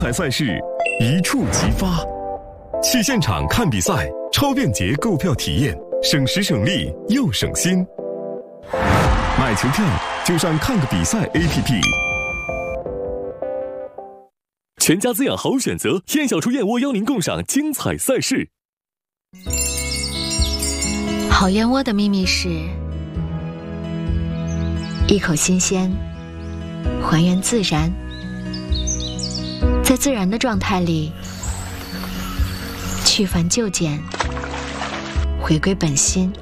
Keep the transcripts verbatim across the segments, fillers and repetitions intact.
彩赛事一触即发，去现场看比赛，超便捷购票体验，省时省力又省心。买球票就上看个比赛 A P P。 全家滋养好选择，燕小厨燕窝邀您共赏精彩赛事。 好燕窝的秘密是一口新鲜，还原自然，在自然的状态里去繁就简，回归本心，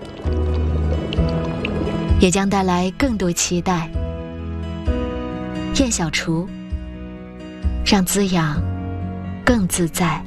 也将带来更多期待。燕小厨，让滋养更自在。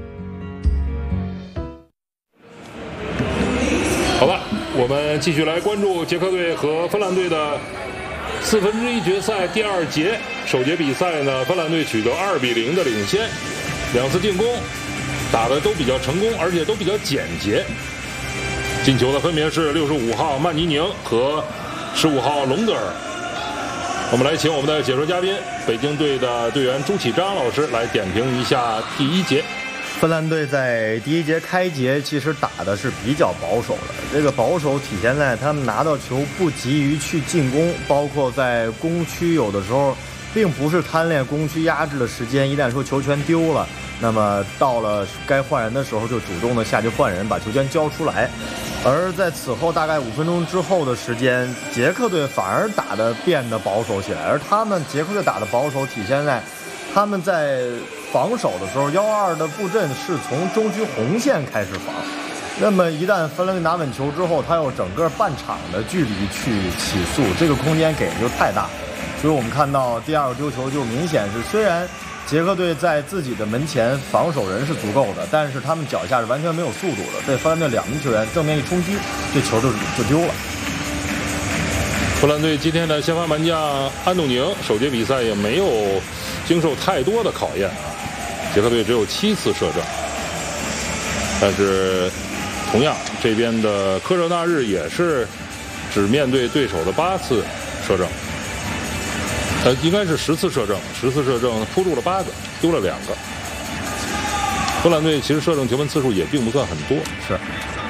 好吧，我们继续来关注捷克队和芬兰队的四分之一决赛第二节。首节比赛呢，芬兰队取得二比零的领先，两次进攻打得都比较成功，而且都比较简洁。进球的分别是六十五号曼尼宁和十五号隆德尔。我们来请我们的解说嘉宾，北京队的队员朱启章老师来点评一下第一节。 芬兰队在第一节开节其实打的是比较保守的，这个保守体现在他们拿到球不急于去进攻，包括在攻区有的时候并不是贪恋攻区压制的时间，一旦说球权丢了，那么到了该换人的时候就主动的下去换人，把球权交出来。而在此后大概五分钟之后的时间，捷克队反而打得变得保守起来，而他们捷克队打的保守体现在他们在防守的时候，幺二的布阵是从中区红线开始防。那么一旦芬兰队拿稳球之后，他有整个半场的距离去起速，这个空间给的就太大。所以我们看到第二个丢球就明显是，虽然捷克队在自己的门前防守人是足够的，但是他们脚下是完全没有速度的，被芬兰队两名球员正面一冲击，这球就就丢了。 芬兰队今天的先发门将安东宁首节比赛也没有经受太多的考验啊，捷克队只有七次射正，但是同样这边的科热纳日也是只面对对手的八次射正，呃，应该是十次射正，十次射正扑住了八个，丢了两个。芬兰队其实射正球门次数也并不算很多， 是。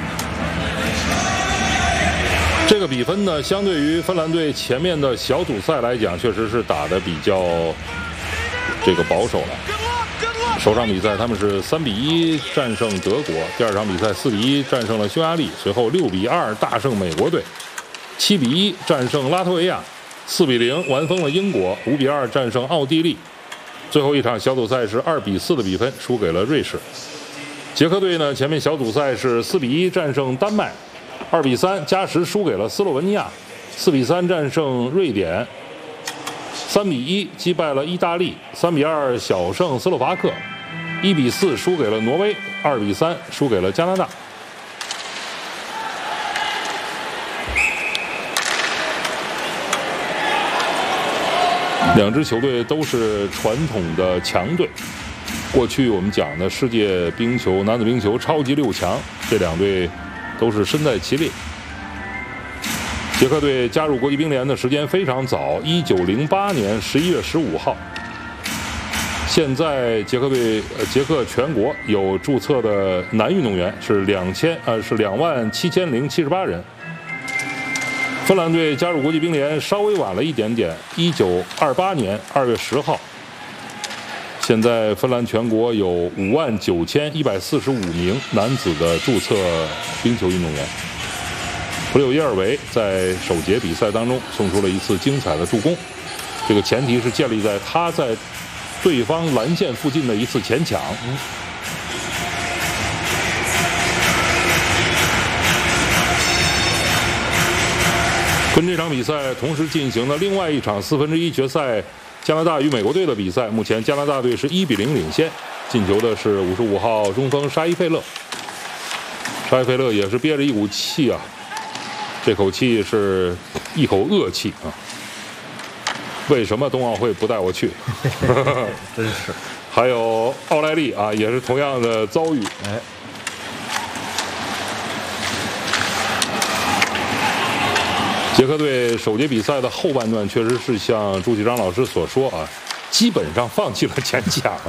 这个比分呢，相对于芬兰队前面的小组赛来讲，确实是打得比较这个保守了。首场比赛他们是三比一战胜德国，第二场比赛四比一战胜了匈牙利，随后六比二大胜美国队，七比一战胜拉脱维亚，四比零完封了英国，五比二战胜奥地利，最后一场小组赛是二比四的比分输给了瑞士。捷克队呢，前面小组赛是四比一战胜丹麦，二比三加时输给了斯洛文尼亚，四比三战胜瑞典，三比一击败了意大利，三比二小胜斯洛伐克，一比四输给了挪威，二比三输给了加拿大。两支球队都是传统的强队，过去我们讲的世界冰球男子冰球超级六强，这两队都是身在其列。捷克队加入国际冰联的时间非常早，一九零八年十一月十五号。现在捷克队呃捷克全国有注册的男运动员是两千呃是两万七千零七十八人。芬兰队加入国际冰联稍微晚了一点点，一九二八年二月十号。现在芬兰全国有五万九千一百四十五名男子的注册冰球运动员。普柳耶尔维在首节比赛当中送出了一次精彩的助攻，这个前提是建立在他在对方蓝线附近的一次前抢。嗯跟这场比赛同时进行的另外一场四分之一决赛，加拿大与美国队的比赛，目前加拿大队是一比零领先，进球的是五十五号中锋沙伊费勒。沙伊费勒也是憋着一股气啊，这口气是一口恶气啊！为什么冬奥会不带我去？ 真是。 还有奥莱利啊，也是同样的遭遇。 哎。 捷克队首节比赛的后半段确实是像朱启章老师所说啊， 基本上放弃了前抢。